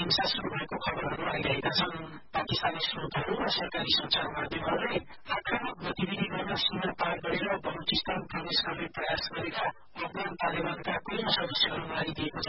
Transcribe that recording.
हिंसा सुरु भएको खबरहरू आइरहेका छन्। पाकिस्तानी स्रोतहरू र सरकारी सञ्चार माध्यमहरूले आक्रामक गतिविधि गर्न सीमा पार गरेर बलुचिस्तान प्रवेश गर्ने प्रयास गरेका अफगान तालिबानका कैयौं सदस्यहरू मारिदिएको